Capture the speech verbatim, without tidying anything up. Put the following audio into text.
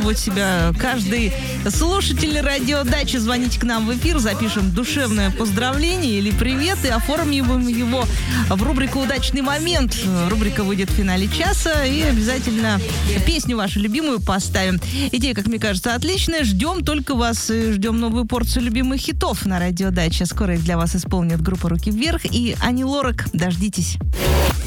попробовать себя. Каждый слушатель радиодачи, звоните к нам в эфир, запишем душевное поздравление или привет и оформим его в рубрику «Удачный момент». Рубрика выйдет в финале часа, и обязательно песню вашу любимую поставим. Идея, как мне кажется, отличная. Ждем только вас и ждем новую порцию любимых хитов на радиодаче. Скоро их для вас исполнит группа «Руки вверх» и Ани Лорак. Дождитесь.